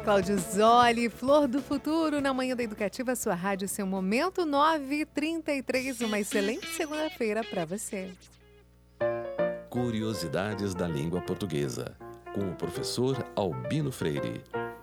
Cláudio Zoli, Flor do Futuro, na Manhã da Educativa, sua rádio, seu momento, 9h33. Uma excelente segunda-feira para você. Curiosidades da língua portuguesa, com o professor Albino Freire.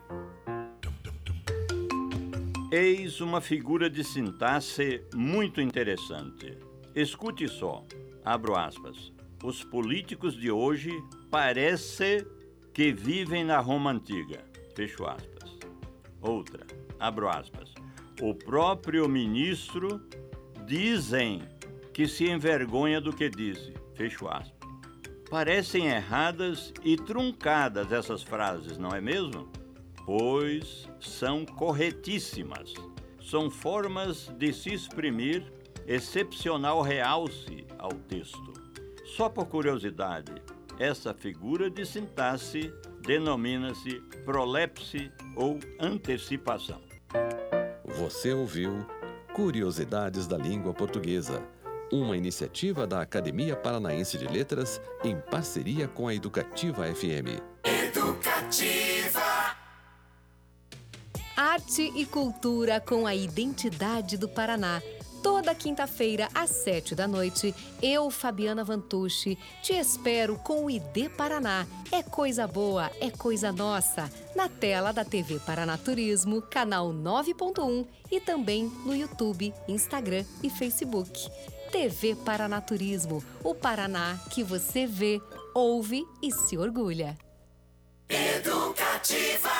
Eis uma figura de sintaxe muito interessante. Escute só, abro aspas. Os políticos de hoje parece que vivem na Roma Antiga, fecho aspas. Outra, abro aspas. O próprio ministro dizem que se envergonha do que disse, fecho aspas. Parecem erradas e truncadas essas frases, não é mesmo? Pois são corretíssimas. São formas de se exprimir excepcional realce ao texto. Só por curiosidade, essa figura de sintaxe denomina-se prolepse ou antecipação. Você ouviu Curiosidades da Língua Portuguesa, uma iniciativa da Academia Paranaense de Letras em parceria com a Educativa FM. Educativa! Arte e cultura com a identidade do Paraná. Toda quinta-feira, às 7h, eu, Fabiana Vantucci, te espero com o ID Paraná. É coisa boa, é coisa nossa. Na tela da TV Paraná Turismo, canal 9.1 e também no YouTube, Instagram e Facebook. TV Paraná Turismo, o Paraná que você vê, ouve e se orgulha. Educativa!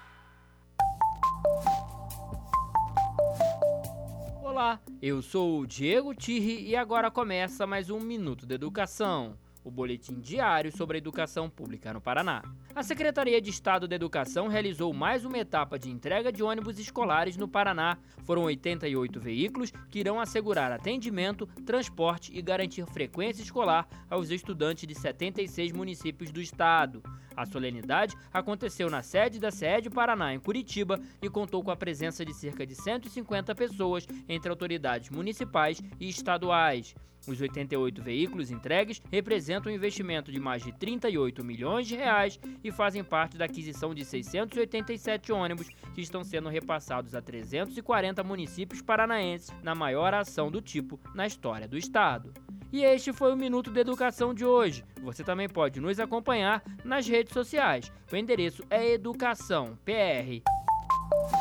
Olá, eu sou o Diego Tirri e agora começa mais um Minuto da Educação, o boletim diário sobre a educação pública no Paraná. A Secretaria de Estado da Educação realizou mais uma etapa de entrega de ônibus escolares no Paraná. Foram 88 veículos que irão assegurar atendimento, transporte e garantir frequência escolar aos estudantes de 76 municípios do estado. A solenidade aconteceu na sede da SEAD Paraná, em Curitiba, e contou com a presença de cerca de 150 pessoas, entre autoridades municipais e estaduais. Os 88 veículos entregues representam um investimento de mais de 38 milhões de reais e fazem parte da aquisição de 687 ônibus que estão sendo repassados a 340 municípios paranaenses na maior ação do tipo na história do estado. E este foi o Minuto da Educação de hoje. Você também pode nos acompanhar nas redes sociais. O endereço é Educação PR.